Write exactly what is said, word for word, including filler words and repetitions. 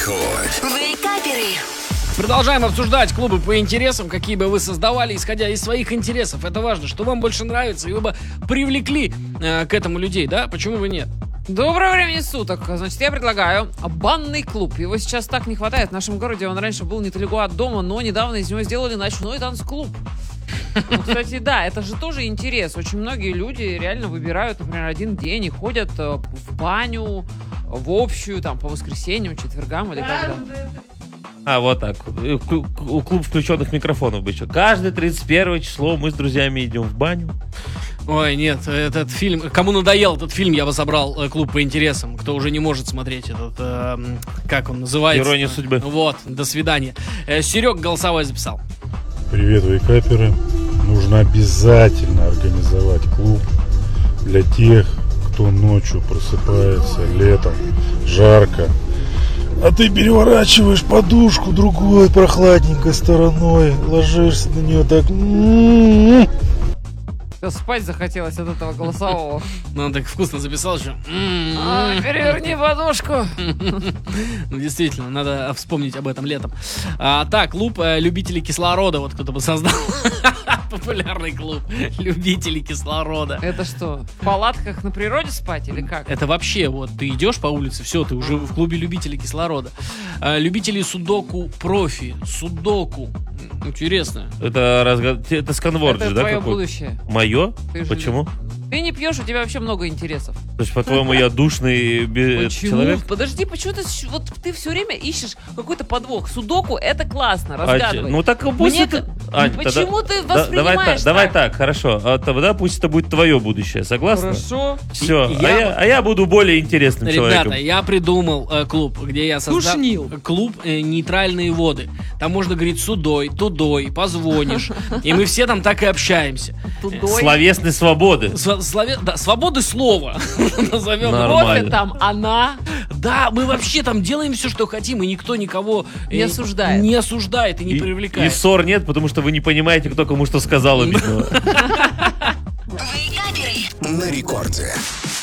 Рекорд. Вейкаперы. Продолжаем обсуждать клубы по интересам, какие бы вы создавали, исходя из своих интересов. Это важно, что вам больше нравится, и вы бы привлекли э, к этому людей, да? Почему бы нет? Доброго времени суток. Значит, я предлагаю банный клуб. Его сейчас так не хватает в нашем городе. Он раньше был недалеко от дома, но недавно из него сделали ночной танцклуб. Ну, кстати, да, это же тоже интерес. Очень многие люди реально выбирают, например, один день и ходят в баню, в общую, там, по воскресеньям, четвергам или когда. А, вот так. У клуб включенных микрофонов бы еще. Каждое тридцать первое число мы с друзьями идем в баню. Ой, нет, этот фильм... Кому надоел этот фильм, я бы собрал э, клуб по интересам. Кто уже не может смотреть этот... Э, как он называется? «Ирония судьбы». Вот, до свидания. Э, Серег голосовой записал. Привет, вейкаперы. Нужно обязательно организовать клуб для тех, кто ночью просыпается летом, жарко. А ты переворачиваешь подушку другой прохладненькой стороной, ложишься на нее так... Спать захотелось от этого голосового. Ну, он так вкусно записал же. А, переверни подушку. Ну, действительно, надо вспомнить об этом летом. А, так, клуб э, любителей кислорода, вот кто-то бы создал. Популярный клуб любителей кислорода. Это что, в палатках на природе спать или как? Это вообще, вот, ты идешь по улице, все, ты уже в клубе любителей кислорода. А, любители судоку профи. Судоку. Интересно. Это, разгад... это сканворд Это же, да? твое какой? будущее. Мое? Ты же Почему? Ты не пьешь, у тебя вообще много интересов. То есть, по-твоему, я душный бе- Почему? человек? Подожди, почему ты щ- вот ты все время ищешь какой-то подвох? Судоку это классно, А, разгадывай. ну так пусть Мне это... ка- Ань, ну, тогда- почему ты да- давай, воспринимаешь так, давай так? так, хорошо. А тогда пусть это будет твое будущее, согласна? Хорошо. Все, И- а, я- я... а я буду более интересным человеком. Ребята, я придумал э, клуб, где я создал Душнил. клуб э, нейтральные воды. Там можно говорить судой, тудой, позвонишь. И мы все там так и общаемся. Тудой. Словесной свободы. Св- слове- да, свободы слова. Назовем Нормально. его. Кофе там, она. Да, мы вообще там делаем все, что хотим, и никто никого э, Не осуждает. Не осуждает и не И, и привлекает. ссор нет, потому что вы не понимаете, кто кому что сказал обидного. Вейкаперы. На рекорде.